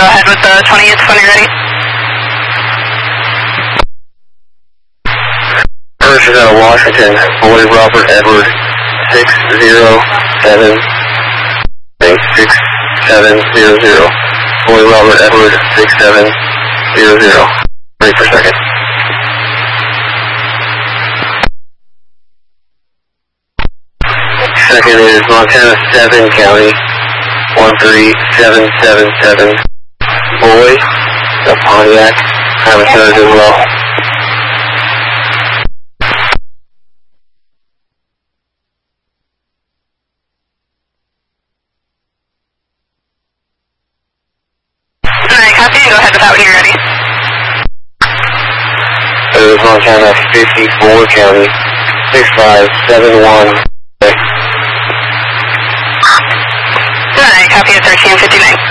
Go ahead with the 20th when you're ready. Person out of Washington, Boy Robert Edward, 607, 6700. Boy Robert Edward, 6700. Wait per second. Second is Montana 7 County, 13777. Boy, the Pontiac, have a charge as well. Alright, copy. Go ahead with that when you're ready. It is Montana 54 County, 6571. Alright, copy at 1359.